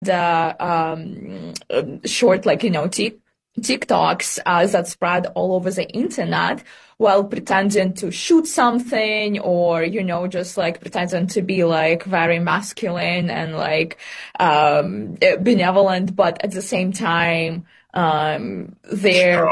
short, TikToks that spread all over the internet while pretending to shoot something, or, just pretending to be very masculine and benevolent, but at the same time, they're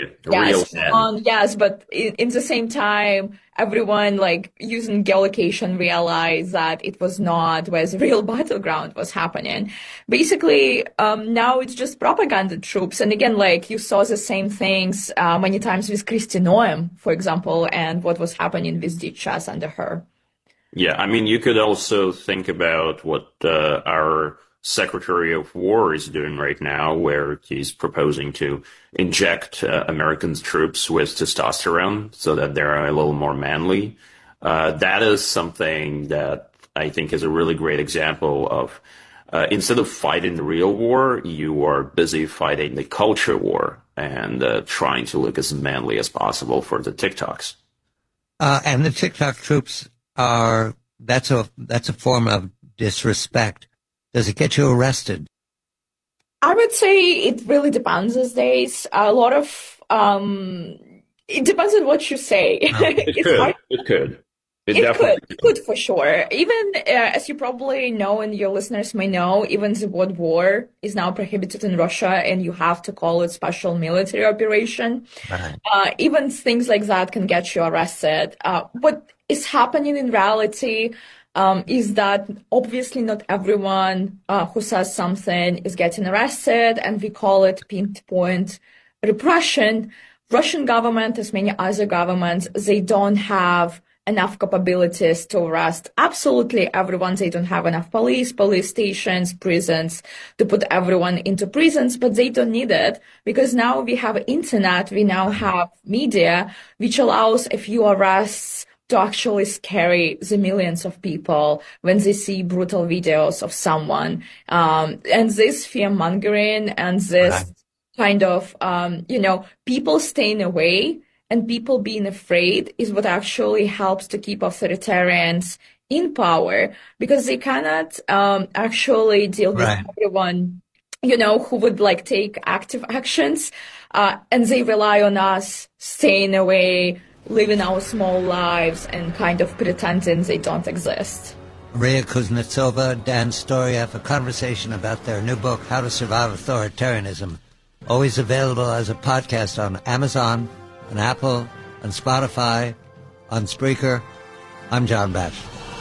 yes, but in the same time, everyone using geolocation realized that it was not where the real battleground was happening. Basically, now it's just propaganda troops. And again, you saw the same things many times with Kristi Noem, for example, and what was happening with DHS under her. Yeah, I mean, you could also think about what our Secretary of War is doing right now, where he's proposing to inject American troops with testosterone so that they're a little more manly. That is something that I think is a really great example of instead of fighting the real war, you are busy fighting the culture war and trying to look as manly as possible for the TikToks. And the TikTok troops that's a form of disrespect. Does it get you arrested? I would say it really depends these days. A lot of it depends on what you say. It could. It could for sure. Even as you probably know, and your listeners may know, even the word war is now prohibited in Russia, and you have to call it special military operation. Right. Even things like that can get you arrested. What is happening in reality is that obviously not everyone who says something is getting arrested, and we call it pinpoint repression. Russian government, as many other governments, they don't have enough capabilities to arrest absolutely everyone. They don't have enough police stations, prisons to put everyone into prisons, but they don't need it because now we have internet, we now have media, which allows a few arrests to actually scare the millions of people when they see brutal videos of someone. And this fear-mongering and this kind of, people staying away and people being afraid is what actually helps to keep authoritarians in power, because they cannot actually deal with everyone, who would take active actions. And they rely on us staying away, living our small lives and kind of pretending they don't exist. Maria Kuznetsova, Dan Storyev, a conversation about their new book, How to Survive Authoritarianism, always available as a podcast on Amazon, on Apple, on Spotify, on Spreaker. I'm John Batch.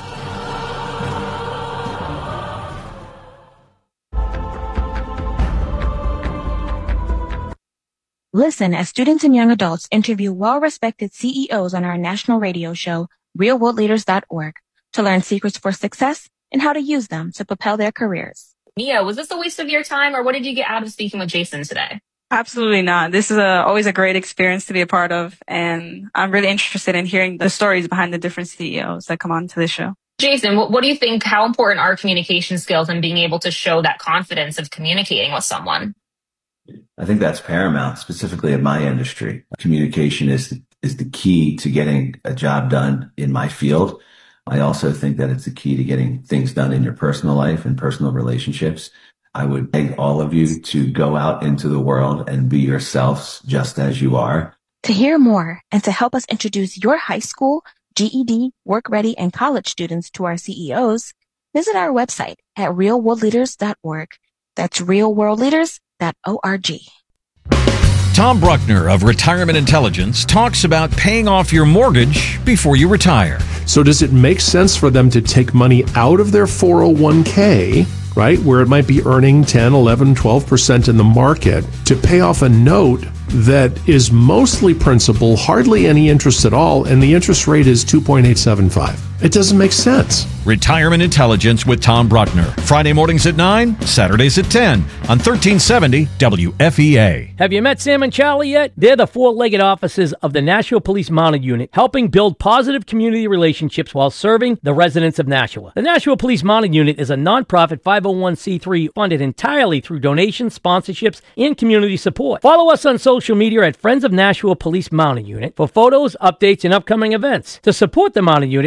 Listen as students and young adults interview well-respected CEOs on our national radio show, realworldleaders.org, to learn secrets for success and how to use them to propel their careers. Mia, was this a waste of your time, or what did you get out of speaking with Jason today? Absolutely not. This is always a great experience to be a part of, and I'm really interested in hearing the stories behind the different CEOs that come on to this show. Jason, what do you think, how important are communication skills and being able to show that confidence of communicating with someone? I think that's paramount, specifically in my industry. Communication is the key to getting a job done in my field. I also think that it's the key to getting things done in your personal life and personal relationships. I would beg all of you to go out into the world and be yourselves just as you are. To hear more and to help us introduce your high school, GED, work-ready, and college students to our CEOs, visit our website at realworldleaders.org. That's realworldleaders.org. Tom Bruckner of Retirement Intelligence talks about paying off your mortgage before you retire. So does it make sense for them to take money out of their 401k, right, where it might be earning 10, 11, 12% in the market, to pay off a note that is mostly principal, hardly any interest at all, and the interest rate is 2.875? It doesn't make sense. Retirement Intelligence with Tom Bruckner. Friday mornings at 9, Saturdays at 10 on 1370 WFEA. Have you met Sam and Charlie yet? They're the four-legged officers of the Nashua Police Mounted Unit, helping build positive community relationships while serving the residents of Nashua. The Nashua Police Mounted Unit is a nonprofit 501c3 funded entirely through donations, sponsorships, and community support. Follow us on social media at Friends of Nashua Police Mounted Unit for photos, updates, and upcoming events. To support the Mounted Unit and make a donation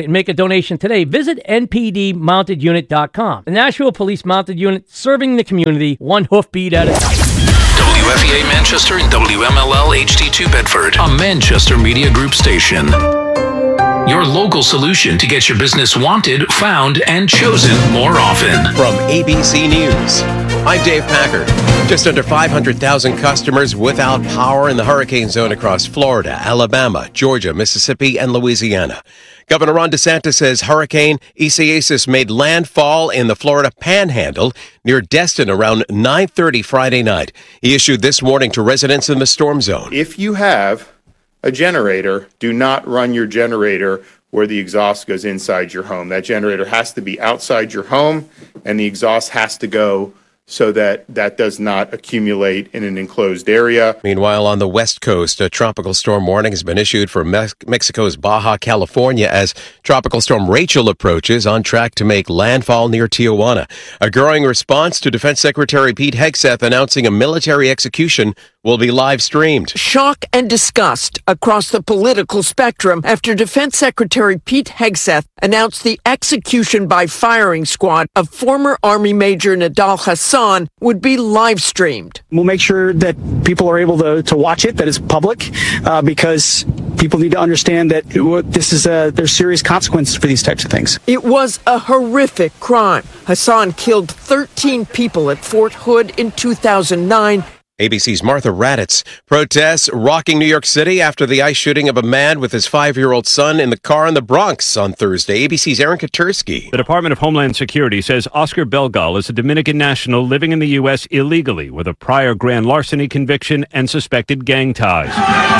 donation today, visit npdmountedunit.com. The Nashua Police Mounted Unit, serving the community one hoofbeat at a time. WFEA Manchester and WMLL HD2 Bedford, a Manchester Media Group station. Your local solution to get your business wanted, found, and chosen more often. From ABC News, I'm Dave Packer. Just under 500,000 customers without power in the hurricane zone across Florida, Alabama, Georgia, Mississippi, and Louisiana. Governor Ron DeSantis says Hurricane Isaias made landfall in the Florida Panhandle near Destin around 9:30 Friday night. He issued this warning to residents in the storm zone. If you have a generator, do not run your generator where the exhaust goes inside your home. That generator has to be outside your home, and the exhaust has to go so that that does not accumulate in an enclosed area. Meanwhile, on the West Coast, a tropical storm warning has been issued for Mexico's Baja California as Tropical Storm Rachel approaches, on track to make landfall near Tijuana. A growing response to Defense Secretary Pete Hegseth announcing a military execution will be live streamed. Shock and disgust across the political spectrum after Defense Secretary Pete Hegseth announced the execution by firing squad of former Army Major Nidal Hasan would be live streamed. We'll make sure that people are able to watch it, that it's public, because people need to understand that there's serious consequences for these types of things. It was a horrific crime. Hasan killed 13 people at Fort Hood in 2009. ABC's Martha Raddatz. Protests rocking New York City after the ICE shooting of a man with his 5-year-old son in the car in the Bronx on Thursday. ABC's Aaron Katursky. The Department of Homeland Security says Oscar Belgal is a Dominican national living in the U.S. illegally with a prior grand larceny conviction and suspected gang ties.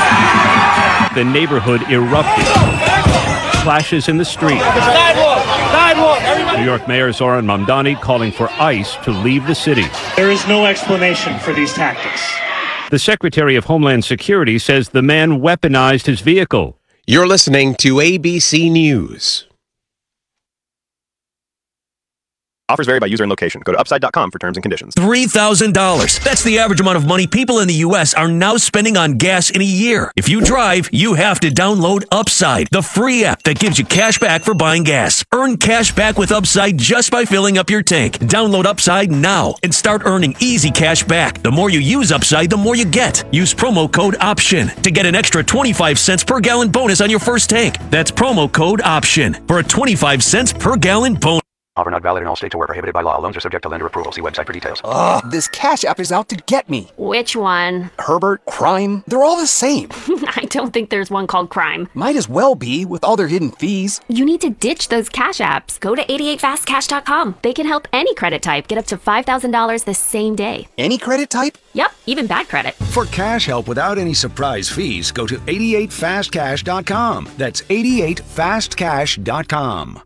The neighborhood erupted. Clashes in the street. New York Mayor Zoran Mamdani calling for ICE to leave the city. There is no explanation for these tactics. The Secretary of Homeland Security says the man weaponized his vehicle. You're listening to ABC News. Offers vary by user and location. Go to upside.com for terms and conditions. $3,000. That's the average amount of money people in the U.S. are now spending on gas in a year. If you drive, you have to download Upside, the free app that gives you cash back for buying gas. Earn cash back with Upside just by filling up your tank. Download Upside now and start earning easy cash back. The more you use Upside, the more you get. Use promo code OPTION to get an extra 25 cents per gallon bonus on your first tank. That's promo code OPTION for a 25 cents per gallon bonus. Offer not valid in all states or where prohibited by law. Loans are subject to lender approval. See website for details. Ugh, this Cash App is out to get me. Which one? Herbert, Crime, they're all the same. I don't think there's one called Crime. Might as well be, with all their hidden fees. You need to ditch those Cash Apps. Go to 88fastcash.com. They can help any credit type get up to $5,000 the same day. Any credit type? Yep, even bad credit. For cash help without any surprise fees, go to 88fastcash.com. That's 88fastcash.com.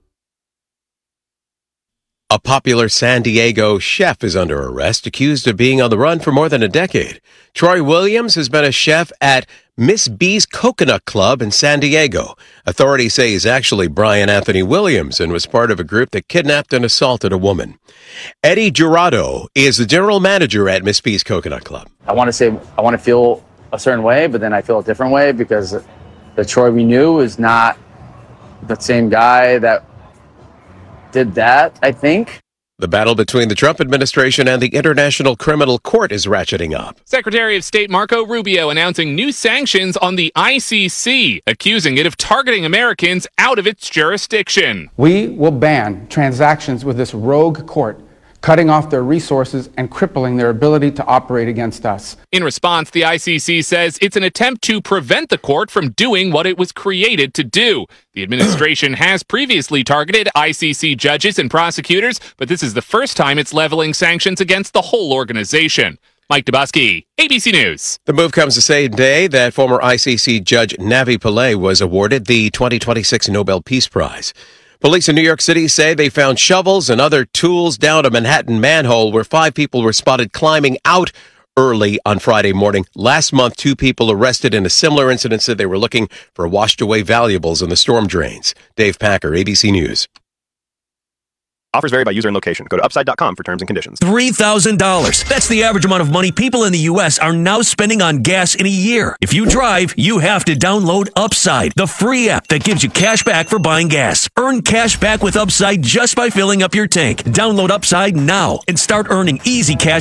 A popular San Diego chef is under arrest, accused of being on the run for more than a decade. Troy Williams has been a chef at Miss B's Coconut Club in San Diego. Authorities say he's actually Brian Anthony Williams and was part of a group that kidnapped and assaulted a woman. Eddie Jurado is the general manager at Miss B's Coconut Club. I want to feel a certain way, but then I feel a different way because the Troy we knew is not the same guy that did that, I think. The battle between the Trump administration and the International Criminal Court is ratcheting up. Secretary of State Marco Rubio announcing new sanctions on the ICC, accusing it of targeting Americans out of its jurisdiction. We will ban transactions with this rogue court, cutting off their resources and crippling their ability to operate against us. In response, the ICC says it's an attempt to prevent the court from doing what it was created to do. The administration has previously targeted ICC judges and prosecutors, but this is the first time it's leveling sanctions against the whole organization. Mike Dubosky, ABC News. The move comes the same day that former ICC Judge Navi Pillay was awarded the 2026 Nobel Peace Prize. Police in New York City say they found shovels and other tools down a Manhattan manhole where 5 people were spotted climbing out early on Friday morning. Last month, 2 people arrested in a similar incident said they were looking for washed away valuables in the storm drains. Dave Packer, ABC News. Offers vary by user and location. Go to upside.com for terms and conditions. $3,000. That's the average amount of money people in the U.S. are now spending on gas in a year. If you drive, you have to download Upside, the free app that gives you cash back for buying gas. Earn cash back with Upside just by filling up your tank. Download Upside now and start earning easy cash